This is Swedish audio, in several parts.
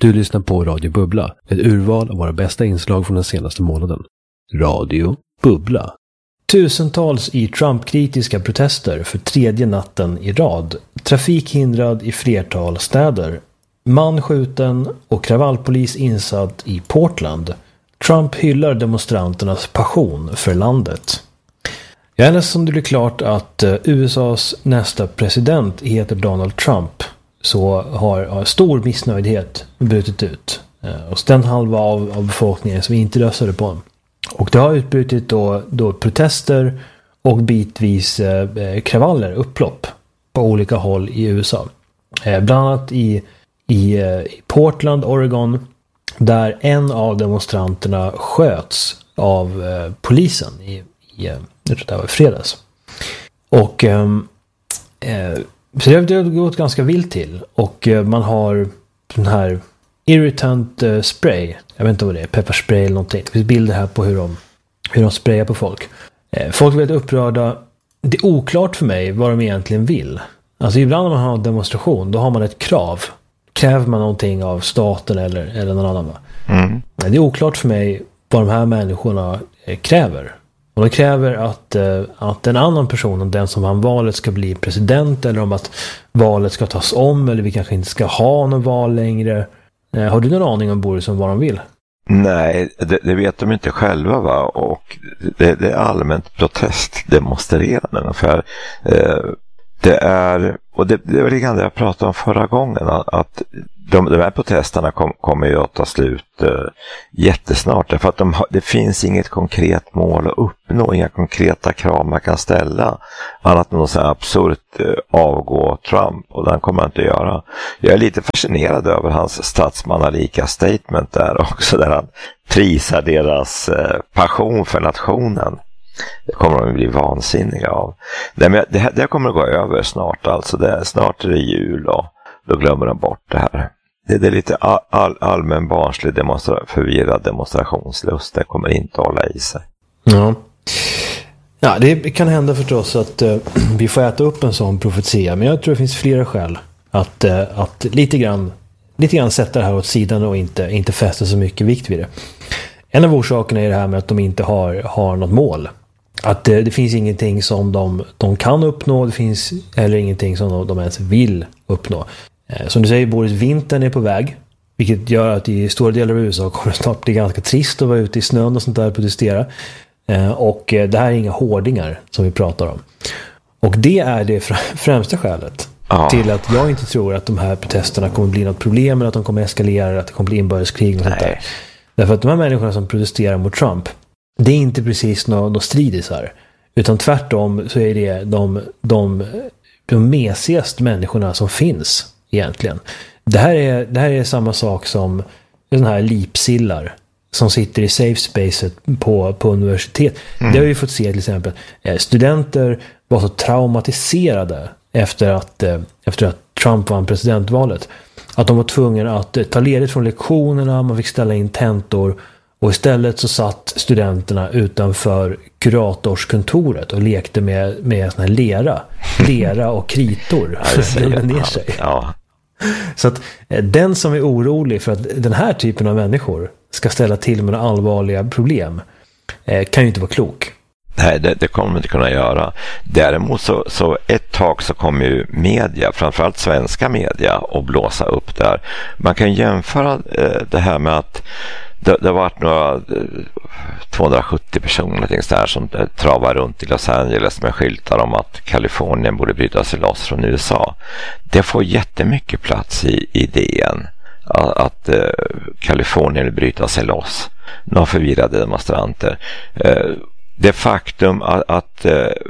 Du lyssnar på Radio Bubbla, ett urval av våra bästa inslag från den senaste månaden. Radio Bubbla. Tusentals i Trump-kritiska protester för tredje natten i rad. Trafik hindrad i flertal städer. Man skjuten och kravallpolis insatt i Portland. Trump hyllar demonstranternas passion för landet. Jag är nästan som det blir klart att USAs nästa president heter Donald Trump, så har stor missnöjdhet brutit ut hos den halva av befolkningen som inte röstade på honom. Och det har utbrutit då protester och bitvis kravaller, upplopp på olika håll i USA. Bland annat i Portland, Oregon, där en av demonstranterna sköts av polisen jag tror det var fredags. Och så det har gått ganska vilt till. Och man har den här irritant spray. Jag vet inte vad det är, pepparspray eller någonting. Det finns bilder här på hur de sprayar på folk. Folk är väldigt upprörda. Det är oklart för mig vad de egentligen vill. Alltså ibland när man har en demonstration, då har man ett krav. Kräver man någonting av staten eller någon annan, va? Mm. Det är oklart för mig vad de här människorna kräver. Och de kräver att en annan person än den som vann valet ska bli president, eller om att valet ska tas om, eller vi kanske inte ska ha någon val längre. Har du någon aning om, Boris, om vad de vill? Nej, det vet de inte själva, va? Och det är allmänt protestdemonstrerande ungefär. Det är, och det var det jag pratade om förra gången, att de här protesterna kommer ju att ta slut jättesnart, därför att det finns inget konkret mål att uppnå, inga konkreta krav man kan ställa, annat än något så här absurt avgå Trump, och den kommer han inte att göra. Jag är lite fascinerad över hans statsmannalika statement där också, där han prisar deras passion för nationen. Det kommer de att bli vansinniga av. Nej, men det kommer att gå över snart, alltså snart är det jul och då glömmer de bort det här. Det är lite allmän barnslig förvirrad demonstrationslust. Det kommer inte att hålla i sig. Ja, det kan hända förstås att vi får äta upp en sån profetia. Men jag tror det finns flera skäl att lite grann sätta det här åt sidan och inte fästa så mycket vikt vid det. En av orsakerna är det här med att de inte har något mål. Att det finns ingenting som de kan uppnå. Det finns heller ingenting som de ens vill uppnå. Som du säger, Boris, vintern är på väg. Vilket gör att i stora delar av USA kommer det snart bli ganska trist att vara ute i snön och sånt där och protestera. Och det här är inga hårdingar som vi pratar om. Och det är det främsta skälet till att jag inte tror att de här protesterna kommer bli något problem, eller att de kommer eskalera, att det kommer bli inbördeskrig och sånt där. Därför att de här människorna som protesterar mot Trump, det är inte precis något stridisar. Utan tvärtom så är det de mesigaste människorna som finns egentligen. Det här är samma sak som den här lipsillar som sitter i safe spacet på universitet. Det har vi fått se till exempel. Studenter var så traumatiserade efter att Trump vann presidentvalet, att de var tvungna att ta ledigt från lektionerna, man fick ställa in tentor, och istället så satt studenterna utanför kuratorskontoret och lekte med såna här lera och kritor för att lugna ner sig. Ja. Så att den som är orolig för att den här typen av människor ska ställa till med allvarliga problem kan ju inte vara klok. Nej, det kommer man inte kunna göra. Däremot så ett tag så kommer ju media, framförallt svenska media, att blåsa upp där. Man kan jämföra det här med att det har varit några 270 personer där som travar runt i Los Angeles med skyltar om att Kalifornien borde bryta sig loss från USA. Det får jättemycket plats i DN att Kalifornien vill bryta sig loss. Några förvirrade demonstranter. Det faktum att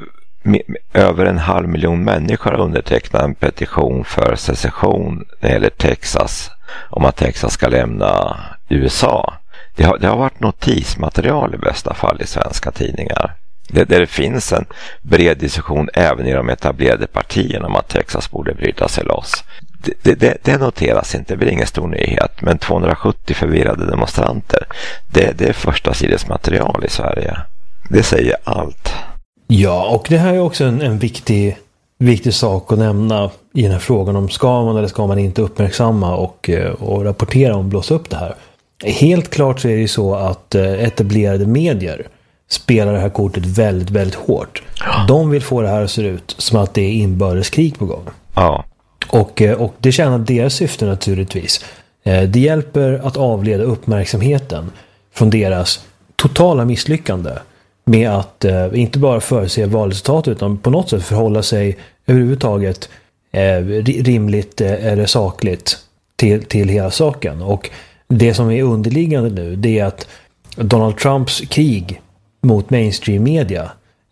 över 500 000 människor har undertecknat en petition för secession när det gäller Texas, om att Texas ska lämna USA. Det har varit notismaterial i bästa fall i svenska tidningar. Där det finns en bred diskussion även i de etablerade partierna om att Texas borde bryta sig loss. Det noteras inte, det blir ingen stor nyhet. Men 270 förvirrade demonstranter, det är första sidans material i Sverige. Det säger allt. Ja, och det här är också en viktig viktig sak att nämna i den här frågan om ska man eller ska man inte uppmärksamma och rapportera om blåsa upp det här. Helt klart så är det ju så att etablerade medier spelar det här kortet väldigt, väldigt hårt. De vill få det här att se ut som att det är inbördeskrig på gång. Ja. Och det tjänar deras syfte naturligtvis. Det hjälper att avleda uppmärksamheten från deras totala misslyckande med att inte bara förutse valresultatet utan på något sätt förhålla sig överhuvudtaget rimligt eller sakligt till hela saken. Och det som är underliggande nu, det är att Donald Trumps krig mot mainstream media,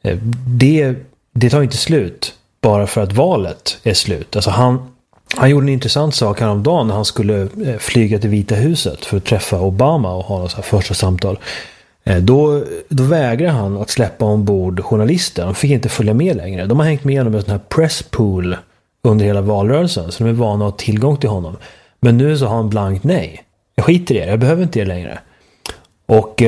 det tar inte slut bara för att valet är slut. Alltså han gjorde en intressant sak häromdagen när han skulle flyga till Vita huset för att träffa Obama och ha något så här första samtal. Då vägrade han att släppa ombord journalister. De fick inte följa med längre. De har hängt med genom en sån här presspool under hela valrörelsen, så de är vana att ha tillgång till honom. Men nu så har han blankt nej. Jag skiter i er, jag behöver inte er längre. Och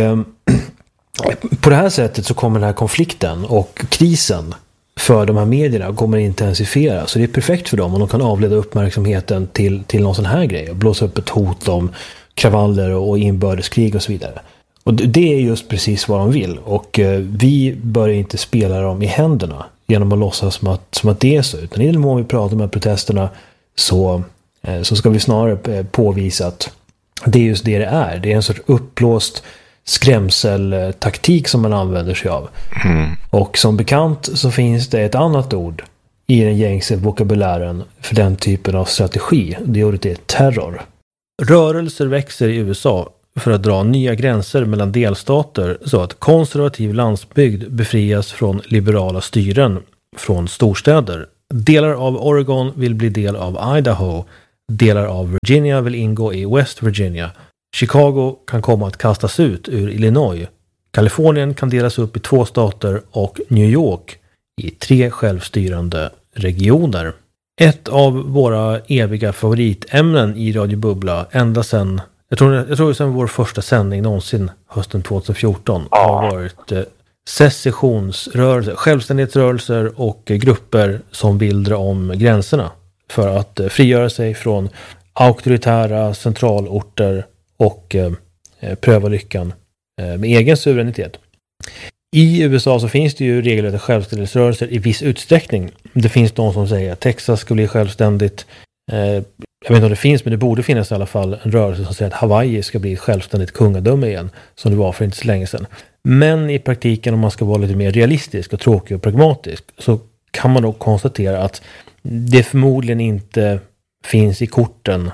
på det här sättet så kommer den här konflikten och krisen för de här medierna kommer intensifieras. Så det är perfekt för dem om de kan avleda uppmärksamheten till någon sån här grej och blåsa upp ett hot om kravaller och inbördeskrig och så vidare. Och det är just precis vad de vill. Och vi bör inte spela dem i händerna genom att låtsas som att det är så. Utan i den mån vi pratar med protesterna så ska vi snarare påvisa att det är just det är. Det är en sorts uppblåst skrämseltaktik som man använder sig av. Och som bekant så finns det ett annat ord i den gängse vokabulären för den typen av strategi. Det ordet är terror. Rörelser växer i USA för att dra nya gränser mellan delstater så att konservativ landsbygd befrias från liberala styren från storstäder. Delar av Oregon vill bli del av Idaho. Delar av Virginia vill ingå i West Virginia. Chicago kan komma att kastas ut ur Illinois. Kalifornien kan delas upp i 2 stater och New York i 3 självstyrande regioner. Ett av våra eviga favoritämnen i Radio Bubbla ända sedan, jag tror sedan vår första sändning någonsin hösten 2014 har varit secessionsrörelser, självständighetsrörelser och grupper som vill dra om gränserna för att frigöra sig från auktoritära centralorter och pröva lyckan med egen suveränitet. I USA så finns det ju regelrätta självständighetsrörelser i viss utsträckning. Det finns de som säger att Texas ska bli självständigt. Jag vet inte om det finns, men det borde finnas i alla fall en rörelse som säger att Hawaii ska bli ett självständigt kungadöme igen, som det var för inte så länge sedan. Men i praktiken, om man ska vara lite mer realistisk och tråkig och pragmatisk, så kan man då konstatera att det förmodligen inte finns i korten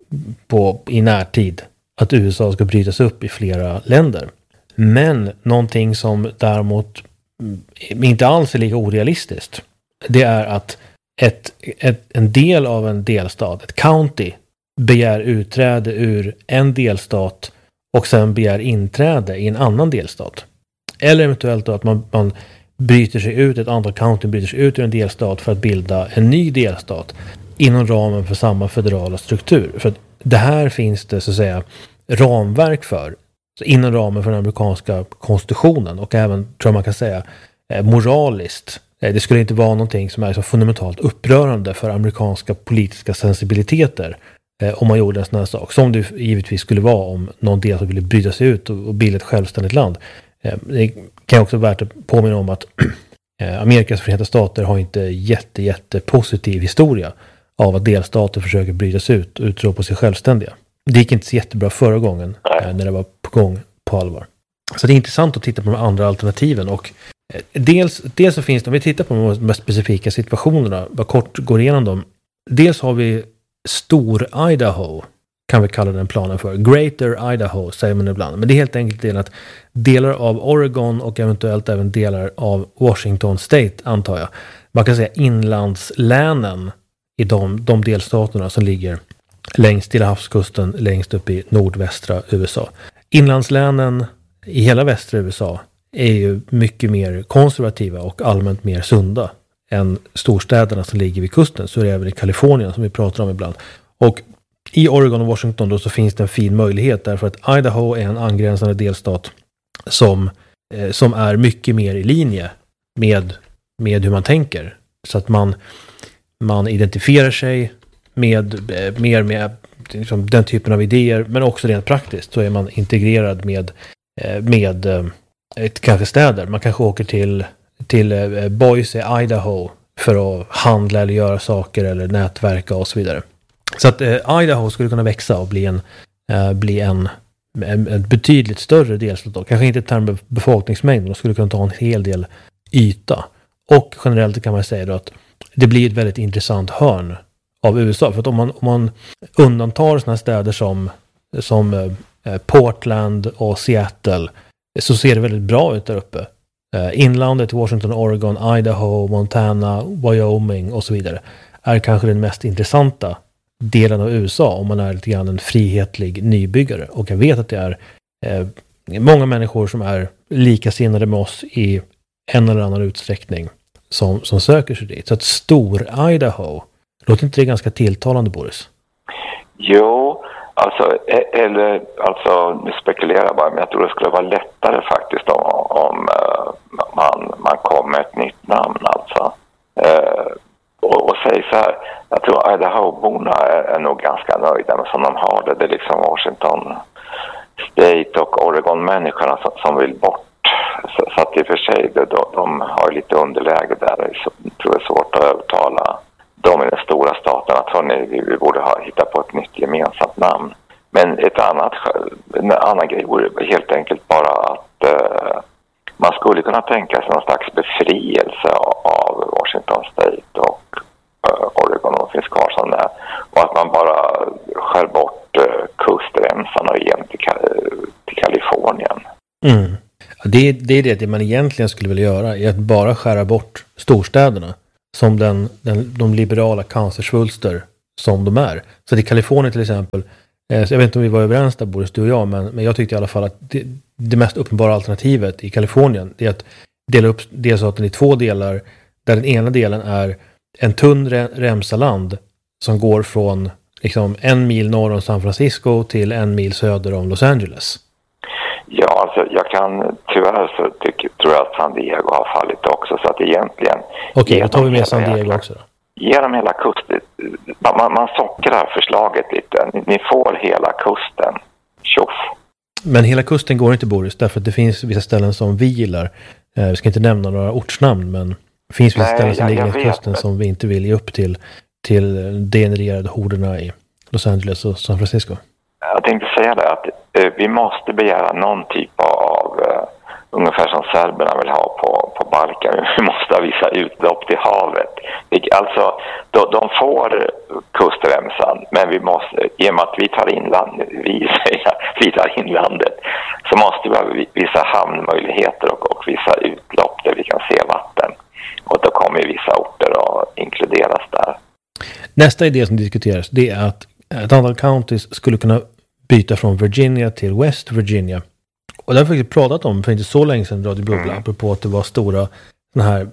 i närtid att USA ska brytas upp i flera länder. Men någonting som däremot inte alls är lika orealistiskt, det är att en del av en delstat, ett county, begär utträde ur en delstat och sen begär inträde i en annan delstat. Eller eventuellt då att man bryter sig ut, ett antal county bryter sig ut ur en delstat för att bilda en ny delstat inom ramen för samma federala struktur. För att det här finns det så att säga ramverk för, så inom ramen för den amerikanska konstitutionen, och även, tror jag man kan säga, moraliskt. Det skulle inte vara någonting som är så fundamentalt upprörande för amerikanska politiska sensibiliteter om man gjorde en sån här sak. Som det givetvis skulle vara om någon del som ville bryta sig ut och bilda ett självständigt land. Det kan också vara värt att påminna om att Amerikas Förenta Stater har inte jätte positiv historia av att delstater försöker bryta sig ut och utropa sig självständiga. Det gick inte så jättebra förra gången när det var på gång på allvar. Så det är intressant att titta på de andra alternativen. Och dels så finns det, om vi tittar på de mest specifika situationerna, bara kort går igenom dem. Dels har vi Stor Idaho, kan vi kalla den planen för. Greater Idaho säger man ibland. Men det är helt enkelt det att delar av Oregon och eventuellt även delar av Washington State, antar jag. Man kan säga inlandslänen i de delstaterna som ligger längst till havskusten, längst upp i nordvästra USA. Inlandslänen i hela västra USA är ju mycket mer konservativa och allmänt mer sunda än storstäderna som ligger vid kusten. Så är det även i Kalifornien som vi pratar om ibland. Och i Oregon och Washington då så finns det en fin möjlighet därför att Idaho är en angränsande delstat som är mycket mer i linje med hur man tänker. Så att man identifierar sig med liksom den typen av idéer, men också rent praktiskt så är man integrerad med kanske städer. Man kanske åker till Boise, Idaho för att handla eller göra saker eller nätverka och så vidare. Så att Idaho skulle kunna växa och bli en betydligt större delstat då. Kanske inte i termer av befolkningsmängd, men de skulle kunna ta en hel del yta. Och generellt kan man säga då att det blir ett väldigt intressant hörn av USA. För att om man undantar sådana städer som Portland och Seattle, så ser det väldigt bra ut där uppe. Inlandet i Washington, Oregon, Idaho, Montana, Wyoming och så vidare är kanske den mest intressanta delen av USA om man är lite grann en frihetlig nybyggare. Och jag vet att det är många människor som är likasinnade med oss i en eller annan utsträckning som söker sig dit. Så att stor Idaho, låter inte det ganska tilltalande, Boris? Jo, alltså nu spekulerar jag bara, men jag tror det skulle vara lättare faktiskt om man kom med ett nytt namn alltså. Och säg så här, jag tror Idaho-borna är nog ganska nöjda med som de har det. Det är liksom Washington State och Oregon-människorna som vill bort. Så att i och för sig, de har lite underläge där. Jag tror det är svårt att övertala de i den stora staten att vi borde hitta på ett nytt gemensamt namn. Men en annan grej vore helt enkelt bara att man skulle kunna tänka sig någon slags befrielse av Washington State och Oregon, och finns kvar som det är. Och att man bara skär bort kustremsan och igen till Kalifornien. Mm. Det är det man egentligen skulle vilja göra, är att bara skära bort storstäderna som de liberala cancersvulster som de är. Så i Kalifornien till exempel, så jag vet inte om vi var överens där, Boris, du och jag, men jag tyckte i alla fall att det mest uppenbara alternativet i Kalifornien är att dela upp delstaten i två delar, där den ena delen är en tunn remsa land som går från liksom 1 mil norr om San Francisco till 1 mil söder om Los Angeles. Ja, alltså jag kan tyvärr så tror jag att San Diego har fallit också, så att egentligen... Okej, då tar vi med San Diego också då. Ge dem hela kusten. Man sockrar förslaget lite. Ni får hela kusten. Tjoff. Men hela kusten går inte, Boris, därför att det finns vissa ställen som vi gillar. Vi ska inte nämna några ortsnamn, men det finns vissa ställen som ligger längs kusten som vi inte vill ge upp till degenererade horderna i Los Angeles och San Francisco. Jag tänkte säga det att vi måste begära någon typ av ungefär som serberna vill ha på Balkan. Vi måste ha vissa utlopp till havet. Alltså, de får kustremsan, men vi måste, i och med att vi tar inlandet, så måste vi ha vissa hamnmöjligheter och vissa utlopp där vi kan se vatten. Och då kommer vissa orter att inkluderas där. Nästa idé som diskuteras, det är att ett antal counties skulle kunna byta från Virginia till West Virginia. Och det har vi faktiskt pratat om för inte så länge sedan, Radio Bubbla, apropå att det var stora såna här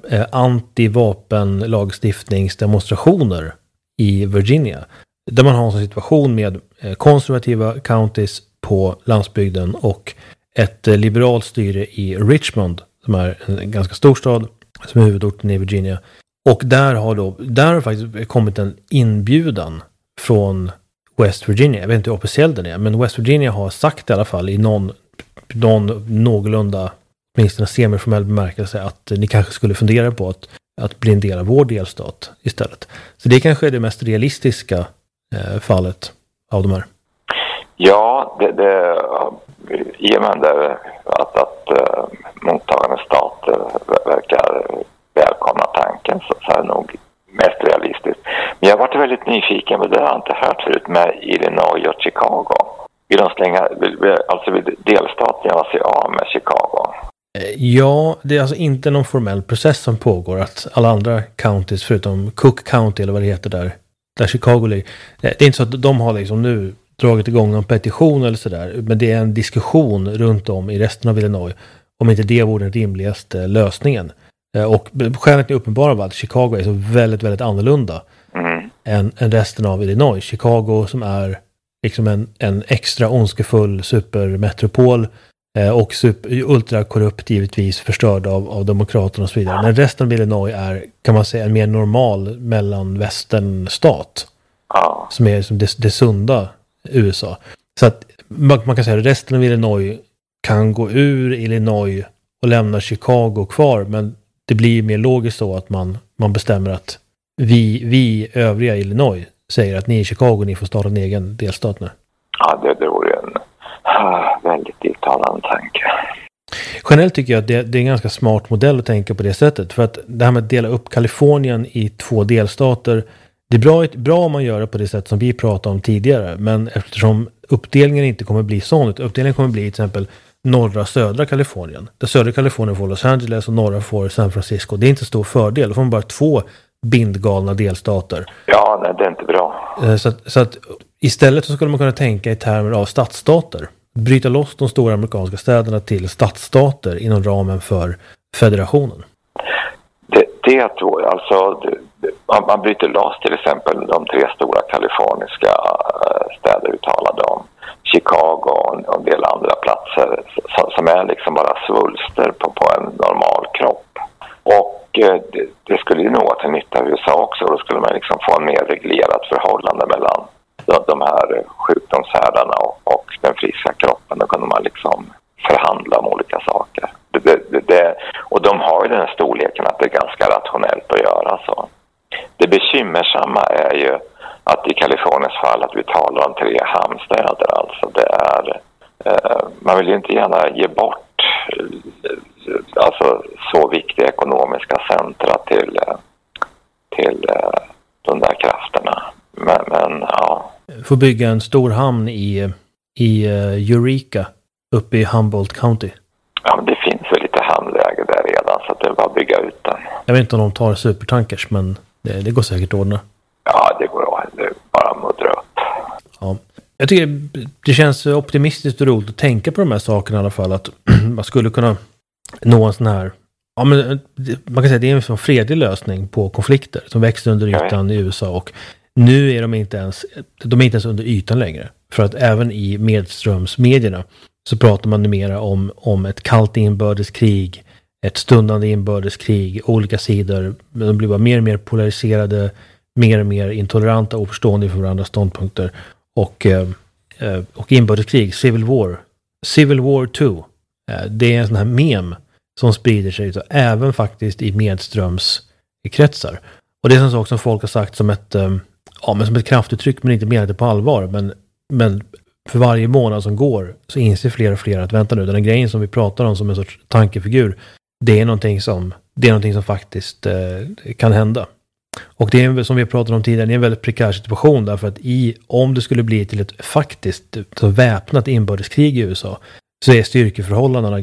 anti-vapenlagstiftningsdemonstrationer i Virginia. Där man har en sån situation med konservativa counties på landsbygden och ett liberalt styre i Richmond, som är en ganska stor stad som är huvudorten i Virginia. Och där har faktiskt kommit en inbjudan från West Virginia. Jag vet inte hur officiell den är, men West Virginia har sagt i alla fall i någon någorlunda, åtminstone semiformell bemärkelse, att ni kanske skulle fundera på att bli en del av vår delstat istället. Så det kanske är det mest realistiska fallet av de här. Ja, i och med det att mottagande stater verkar välkomna tanken, så är det nog mest realistiskt. Men jag har varit väldigt nyfiken, men det har jag inte hört förut, med Illinois och Chicago. Vill delstaten göra sig av med Chicago? Ja, det är alltså inte någon formell process som pågår, att alla andra counties förutom Cook County eller vad det heter där Chicago ligger. Det är inte så att de har liksom nu dragit igång någon petition eller sådär, men det är en diskussion runt om i resten av Illinois om inte det vore den rimligaste lösningen. Och skälet är uppenbara var att Chicago är så väldigt, väldigt annorlunda än resten av Illinois. Chicago som är liksom en extra ondskefull supermetropol Och ultrakorrupt givetvis, förstörd av demokraterna och så vidare. Men resten av Illinois är, kan man säga, en mer normal mellanvästernstat. Som är som det sunda USA. Så att man kan säga att resten av Illinois kan gå ur Illinois och lämna Chicago kvar. Men det blir mer logiskt så att man bestämmer att vi övriga Illinois säger att ni i Chicago, ni får starta en egen delstat nu. Ja, det vore en väldigt uttalande tanke. Generellt tycker jag att det är en ganska smart modell att tänka på det sättet. För att det här med att dela upp Kalifornien i 2 delstater, det är bra om man gör det på det sätt som vi pratade om tidigare. Men eftersom uppdelningen inte kommer bli sån, uppdelningen kommer bli till exempel norra och södra Kalifornien. Där södra Kalifornien får Los Angeles och norra får San Francisco. Det är inte stor fördel. Då får man bara 2 bindgalna delstater. Ja, nej, det är inte bra. Så att istället så skulle man kunna tänka i termer av stadsstater. Bryta loss de stora amerikanska städerna till stadsstater inom ramen för federationen. Det tror jag. Alltså, man bryter loss till exempel de 3 stora kaliforniska städer vi talade om. Chicago och en del andra platser som är liksom bara svulster på en normal kropp. Och det skulle ju nog vara till nytta av USA också. Då skulle man liksom få en mer reglerat förhållande mellan de här sjukdomshärdarna och den friska kroppen. Då kunde man liksom förhandla om olika saker. Och de har ju den storleken att det är ganska rationellt att göra så. Det bekymmersamma är ju att i Kaliforniens fall att vi talar om 3 hamnstäder. Alltså det är, man vill ju inte gärna ge bort alltså så viktiga ekonomiska centra till de där krafterna. Men ja. Får bygga en stor hamn i Eureka uppe i Humboldt County. Ja, men det finns väl lite hamnläge där redan så att det är bara att bygga ut den. Jag vet inte om de tar supertankers, men det går säkert att ordna. Ja, det går det är bara muddra upp. Ja. Jag tycker det känns optimistiskt och roligt att tänka på de här sakerna i alla fall. Att man skulle kunna nå en sån här, ja, men man kan säga att det är en fredlig lösning på konflikter som växer under ytan i USA. Och nu är de inte ens under ytan längre. För att även i medströmsmedierna så pratar man numera om ett kallt inbördeskrig, ett stundande inbördeskrig, olika sidor. De blir bara mer och mer polariserade, mer och mer intoleranta och oförstående för varandras ståndpunkter. Och inbördeskrig, Civil War 2, det är en sån här mem som sprider sig även faktiskt i medströmskretsar. Och det är en sak som folk har sagt som ett kraftuttryck, men inte menat det på allvar. Men för varje månad som går så inser fler och fler att vänta nu, den här grejen som vi pratar om som en sorts tankefigur, det är någonting som faktiskt kan hända. Och det är som vi pratade om tidigare, det är en väldigt prekär situation därför att om det skulle bli till ett faktiskt väpnat inbördeskrig i USA så är styrkeförhållandena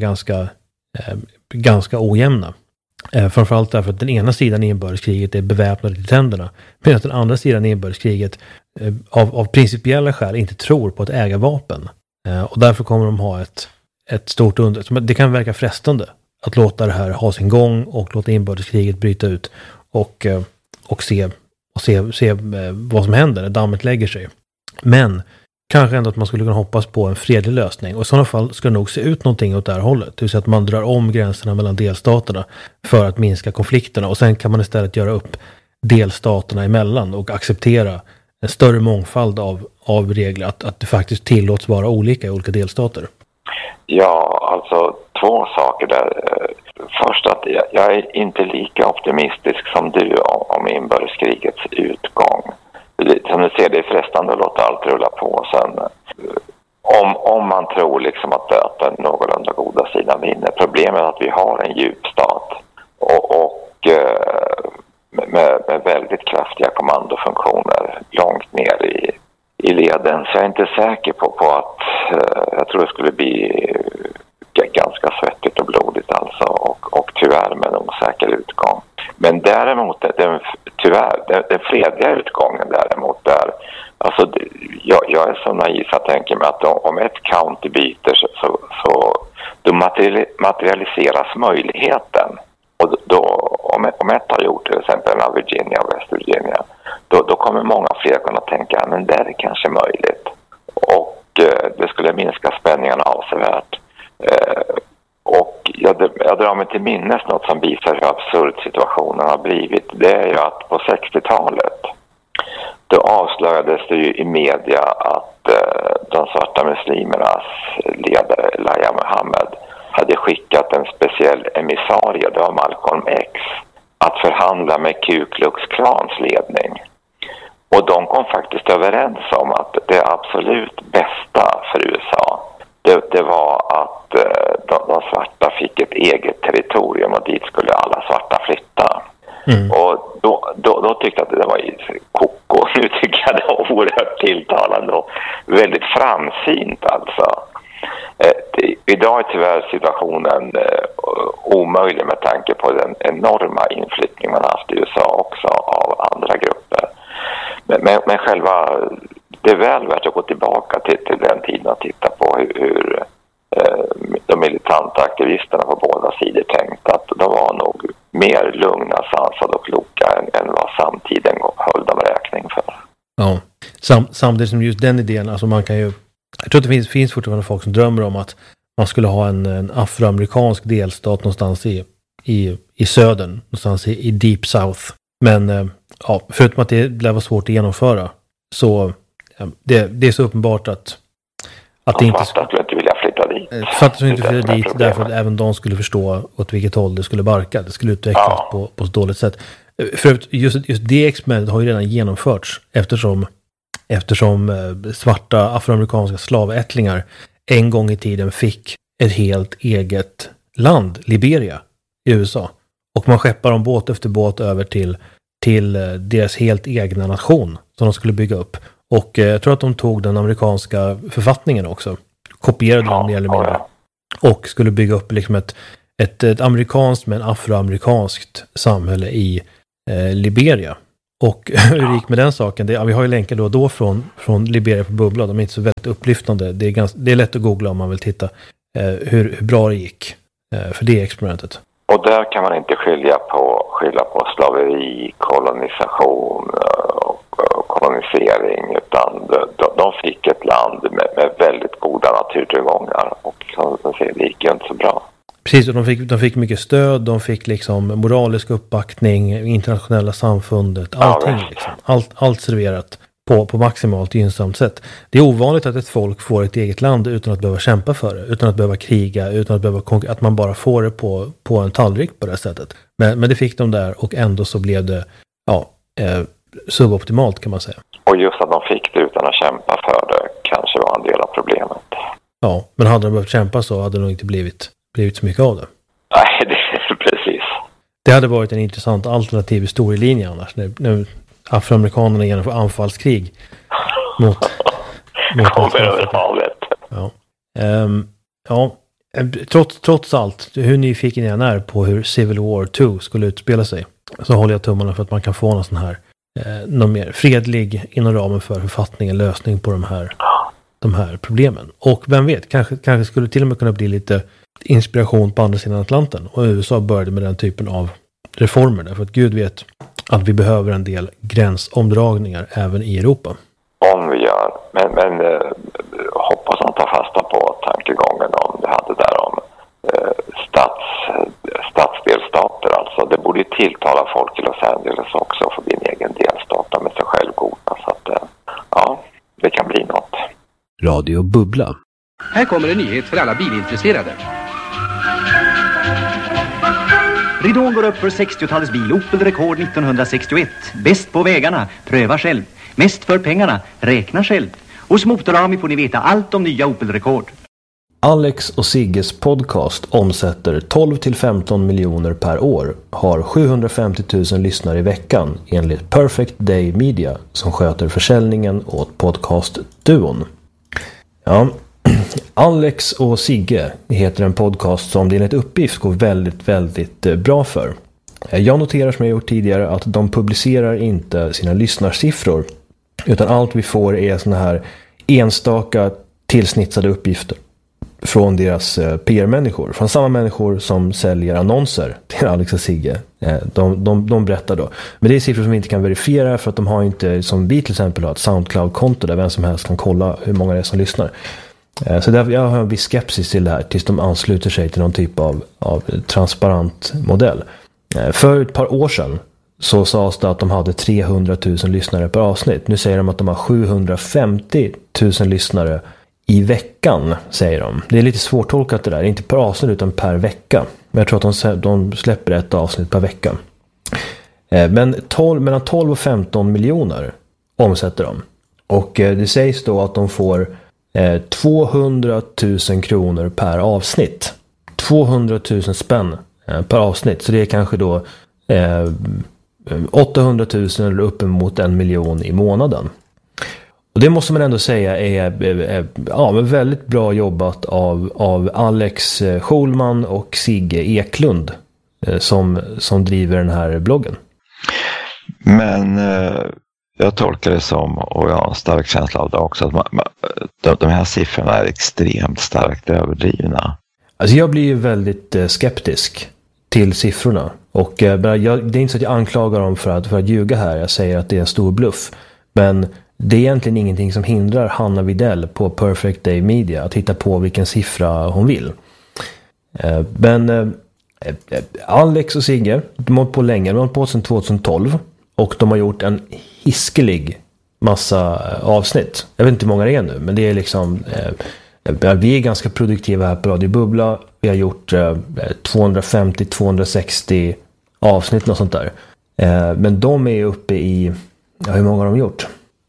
ganska ojämna. Framförallt därför att den ena sidan i inbördeskriget är beväpnade till tänderna, medan den andra sidan i inbördeskriget av principiella skäl inte tror på att äga vapen. Och därför kommer de ha ett stort det kan verka frestande att låta det här ha sin gång och låta inbördeskriget bryta ut och se vad som händer när dammet lägger sig. Men kanske ändå att man skulle kunna hoppas på en fredlig lösning. Och i sådana fall ska det nog se ut någonting åt det här hållet. Det vill säga att man drar om gränserna mellan delstaterna för att minska konflikterna. Och sen kan man istället göra upp delstaterna emellan och acceptera en större mångfald av regler. Att det faktiskt tillåts vara olika i olika delstater. Ja, alltså 2 saker där. Först att jag är inte lika optimistisk som du om inbördeskrigets utgång. Som du ser, det är frestande att låta allt rulla på. Sen, om man tror liksom att den någorlunda goda sidan vinner. Problemet är att vi har en djupstat och med väldigt kraftiga kommandofunktioner långt ner i leden. Så jag är inte säker på att jag tror det skulle bli ganska svettigt och blodigt alltså och tyvärr med en osäker utgång. Men däremot den fredliga utgången däremot där, alltså jag är så naiv att jag tänker mig att om ett county byter så då materialiseras möjligheten. Och då, om ett har gjort till exempel Virginia och West Virginia, då kommer många fler kunna tänka men det är kanske möjligt. Och det skulle minska spänningarna avsevärt. drar mig till minnes något som visar hur absurd situationen har blivit. Det är ju att på 60-talet då avslöjades det ju i media att de svarta muslimernas ledare Elijah Muhammad hade skickat en speciell emissarie, det var Malcolm X, att förhandla med Ku Klux Klans ledning. Och de kom faktiskt överens om att det absolut bästa för USA det var att de svarta fick ett eget territorium och dit skulle alla svarta flytta. Och då tyckte jag att det var koko. Nu tycker jag det var oerhört tilltalande och väldigt framsynt alltså. Idag är tyvärr situationen omöjlig med tanke på den enorma inflyttning man haft i USA också av andra grupper. Men själva, det är väl värt att gå tillbaka till den tiden och titta på hur de militanta aktivisterna på båda sidor tänkte att de var nog mer lugna, sansade och kloka än vad samtiden höll dem räkning för. Ja, samtidigt som just den idén, alltså man kan ju, jag tror att det finns fortfarande folk som drömmer om att man skulle ha en afroamerikansk delstat någonstans i södern, någonstans i Deep South. Men ja, förutom att det blev svårt att genomföra, så det är så uppenbart att det inte skulle inte vilja flytta dit. Fattar inte flytta dit därför att även de skulle förstå åt vilket håll det skulle barka. Det skulle utvecklas på ett dåligt sätt. För just det experimentet har ju redan genomförts eftersom svarta afroamerikanska slavättlingar en gång i tiden fick ett helt eget land, Liberia, i USA. Och man skeppar dem båt efter båt över till deras helt egna nation som de skulle bygga upp. Och jag tror att de tog den amerikanska författningen också. Kopierade den mer eller mindre. Och skulle bygga upp liksom ett amerikanskt men afroamerikanskt samhälle i Liberia. Och hur det gick med den saken, vi har ju länkar då och då från Liberia på Bubbla. De är inte så väldigt upplyftande. Det är lätt att googla om man vill titta hur bra det gick för det experimentet. Och där kan man inte skylla på slaveri, kolonisation och kolonisering, utan de fick ett land med väldigt goda naturtillgångar och som man säger, det gick ju inte så bra. Precis, och de fick mycket stöd, de fick liksom moralisk uppbackning, internationella samfundet, allting liksom. Allt serverat på maximalt gynnsamt sätt. Det är ovanligt att ett folk får ett eget land utan att behöva kämpa för det, utan att behöva kriga, utan att behöva att man bara får det på en tallrik på det sättet. Men det fick de där och ändå så blev det suboptimalt kan man säga. Och just att de fick det utan att kämpa för det kanske var en del av problemet. Ja, men hade de behövt kämpa så hade det nog inte blivit så mycket av det. Nej, det är precis. Det hade varit en intressant alternativ historielinje annars. När afroamerikanerna genomför anfallskrig mot över havet. Ja. Trots allt, hur nyfiken jag är på hur Civil War 2 skulle utspela sig, så håller jag tummarna för att man kan få någon sån här någon mer fredlig inom ramen för författningen lösning på de här problemen. Och vem vet, kanske skulle till och med kunna bli lite inspiration på andra sidan Atlanten. Och USA började med den typen av reformer. Därför att Gud vet att vi behöver en del gränsomdragningar även i Europa. Om vi gör. Men hoppas man tar fasta på tankegången om det hade där om stadsdelstater. Alltså det borde ju tilltala folk i Los Angeles också att få bli en egen delstat med sig själv goda. Så att det kan bli något. Radio Bubbla. Här kommer en nyhet för alla bilintresserade. Ridån går upp för 60-talets bil, Opel Rekord 1961. Bäst på vägarna, pröva själv. Mest för pengarna, räkna själv. Hos Motorami får ni veta allt om nya Opel Rekord. Alex och Sigges podcast omsätter 12-15 miljoner per år, har 750 000 lyssnare i veckan enligt Perfect Day Media som sköter försäljningen åt podcastduon. Ja, Alex och Sigge heter en podcast som det enligt uppgift går väldigt, väldigt bra för. Jag noterar som jag gjort tidigare att de publicerar inte sina lyssnarsiffror, utan allt vi får är såna här enstaka tillsnitsade uppgifter från deras PR-människor, från samma människor som säljer annonser till Alex och Sigge. De berättar då. Men det är siffror som vi inte kan verifiera för att de har inte, som vi till exempel har, ett SoundCloud-konto där vem som helst kan kolla hur många det är som lyssnar. Så därför jag har en viss skepsis till det här tills de ansluter sig till någon typ av transparent modell. För ett par år sedan så sades det att de hade 300 000 lyssnare per avsnitt. Nu säger de att de har 750 000 lyssnare i veckan, säger de. Det är lite svårtolkat det där. Inte per avsnitt utan per vecka. Men jag tror att de släpper ett avsnitt per vecka. Men mellan 12 och 15 miljoner omsätter de. Och det sägs då att de får 200 000 kronor per avsnitt. 200 000 spänn per avsnitt. Så det är kanske då 800 000 eller uppemot 1 miljon i månaden. Och det måste man ändå säga är väldigt bra jobbat av Alex Schulman och Sigge Eklund som driver den här bloggen. Men jag tolkar det som, och jag har en stark känsla av det också, att de här siffrorna är extremt starkt överdrivna. Alltså jag blir ju väldigt skeptisk till siffrorna. Och det är inte så att jag anklagar dem för att ljuga här. Jag säger att det är en stor bluff. Men det är egentligen ingenting som hindrar Hanna Widell på Perfect Day Media att hitta på vilken siffra hon vill. Men Alex och Sigge, de har hållit på länge. De har hållit på sedan 2012. Och de har gjort en hiskelig massa avsnitt. Jag vet inte hur många det är nu. Men det är liksom... vi är ganska produktiva här på Radio Bubbla. Vi har gjort 250-260 avsnitt och sånt där. Men de är uppe i... hur många har de gjort?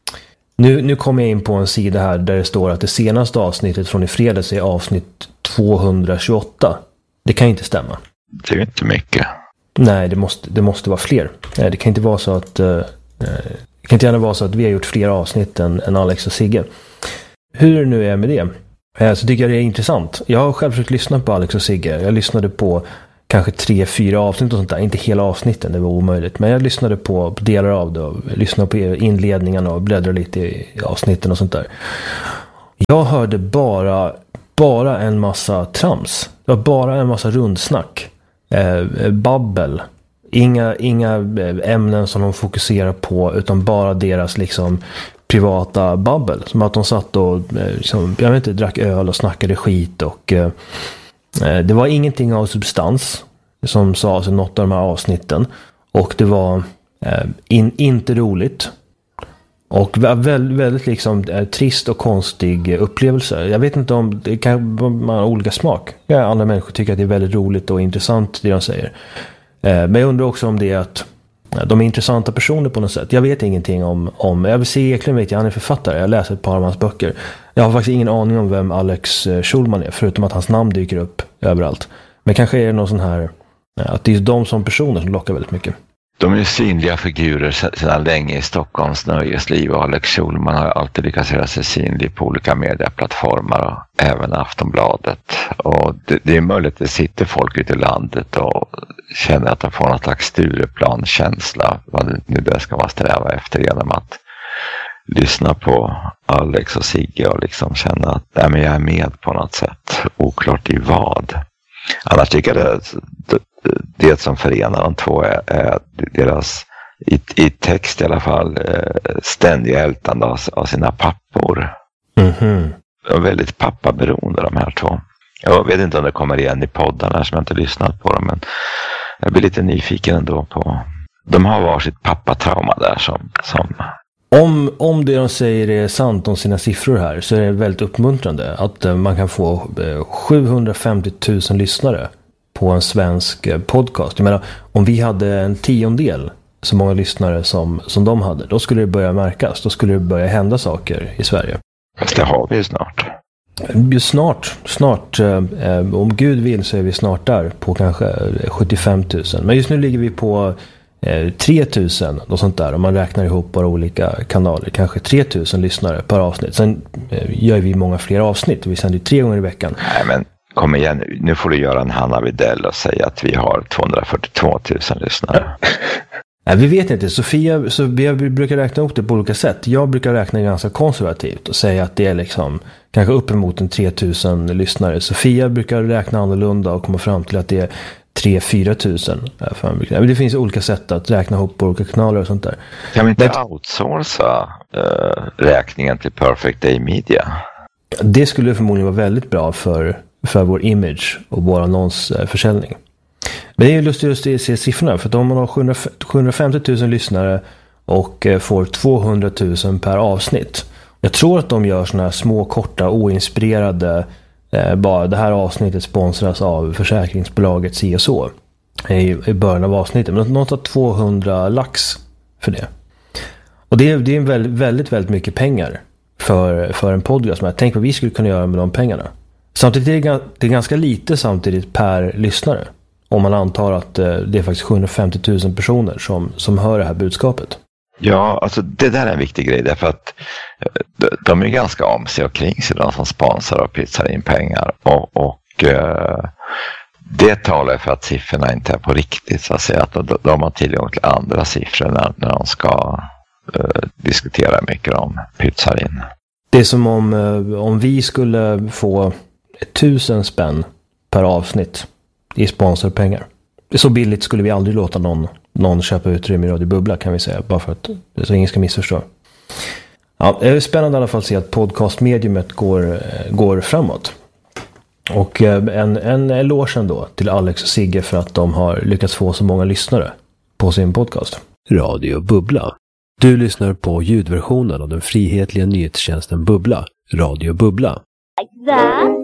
Nu kommer jag in på en sida här där det står att det senaste avsnittet från i fredags är avsnitt 228. Det kan inte stämma. Det är ju inte mycket. Nej, det måste vara fler. Det kan inte vara så att... det kan inte gärna vara så att vi har gjort fler avsnitt än Alex och Sigge. Hur det nu är med det så tycker jag det är intressant. Jag har själv försökt lyssna på Alex och Sigge. Jag lyssnade på kanske 3-4 avsnitt och sånt där. Inte hela avsnitten, det var omöjligt. Men jag lyssnade på delar av det. Och lyssnade på inledningarna och bläddrade lite i avsnitten och sånt där. Jag hörde bara en massa trams. Det var bara en massa rundsnack. Babbel. Inga ämnen som de fokuserar på, utan bara deras liksom privata babbel. Som att de satt och liksom, jag vet inte, drack öl och snackade skit. Och det var ingenting av substans som sades i något av de här avsnitten. Och det var inte roligt. Och väldigt, väldigt liksom trist och konstig upplevelse. Jag vet inte om det kan vara olika smak. Andra människor tycker att det är väldigt roligt och intressant det de säger. Men jag undrar också om det är att de är intressanta personer på något sätt. Jag vet ingenting om jag vill se Eklund, vet jag, han är författare. Jag läser ett par av hans böcker. Jag har faktiskt ingen aning om vem Alex Schulman är, förutom att hans namn dyker upp överallt. Men kanske är det någon sån här, att det är de som personer som lockar väldigt mycket. De är ju synliga figurer sedan länge i Stockholms nöjesliv, och Alex Schulman har alltid lyckats göra sig synlig på olika medieplattformar och även Aftonbladet. Och det är möjligt att det sitter folk ute i landet och känner att de får någon slags Stureplan-känsla, vad nu det ska vara sträva efter, genom att lyssna på Alex och Sigge och liksom känna att jag är med på något sätt, oklart i vad. Annars tycker jag det som förenar de två är deras, i text i alla fall, ständiga ältande av sina pappor. Mm-hmm. De är väldigt pappaberoende, de här två. Jag vet inte om det kommer igen i poddarna som jag inte lyssnat på dem, men jag blir lite nyfiken ändå på... De har varsitt pappatrauma där som... Om det de säger är sant om sina siffror här, så är det väldigt uppmuntrande att man kan få 750 000 lyssnare på en svensk podcast. Jag menar, om vi hade en 10-del så många lyssnare som de hade, då skulle det börja märkas. Då skulle det börja hända saker i Sverige. Fast det har vi ju snart. Snart. Om Gud vill så är vi snart där på kanske 75 000. Men just nu ligger vi på 3 000 och sånt där. Om man räknar ihop bara olika kanaler. Kanske 3 000 lyssnare per avsnitt. Sen gör vi många fler avsnitt. Vi sänder 3 gånger i veckan. Nej, men kom igen nu får du göra en Hanna Widell och säga att vi har 242 000 lyssnare. Nej, vi vet inte. Sofia, så vi brukar räkna upp det på olika sätt. Jag brukar räkna ganska konservativt och säga att det är liksom kanske uppemot en 3 000 lyssnare. Sofia brukar räkna annorlunda och komma fram till att det är 3-4 000. Men det finns olika sätt att räkna ihop på olika kanaler och sånt där. Kan vi inte outsourca räkningen till Perfect Day Media? Det skulle förmodligen vara väldigt bra för vår image och vår annonsförsäljning. Men det är ju lustigt att se siffrorna, för att om man har 750 000 lyssnare och får 200 000 per avsnitt. Jag tror att de gör såna här små, korta, oinspirerade, bara det här avsnittet sponsras av försäkringsbolaget CSO i början av avsnittet. Men de tar 200 lax för det. Och det är väldigt, väldigt mycket pengar för en podcast. Men tänk vad vi skulle kunna göra med de pengarna. Samtidigt är det ganska lite samtidigt per lyssnare. Om man antar att det är faktiskt 750 000 personer som hör det här budskapet. Ja, alltså det där är en viktig grej, därför att de är ganska om sig och kring sig, de som sponsrar och pytsar in pengar. Och det talar för att siffrorna inte är på riktigt, så att säga. Att de har tillgång till andra siffror när de ska diskutera mycket om pytsar in. Det är som om vi skulle få 1000 spänn per avsnitt i sponsorpengar. Så billigt skulle vi aldrig låta någon köpa utrymme i Radio Bubbla, kan vi säga, bara för att så ingen ska missförstå. Ja, det är spännande i alla fall att se att podcastmediumet går framåt. Och en eloge ändå till Alex och Sigge för att de har lyckats få så många lyssnare på sin podcast. Radio Bubbla. Du lyssnar på ljudversionen av den frihetliga nyhetstjänsten Bubbla, Radio Bubbla. Like that.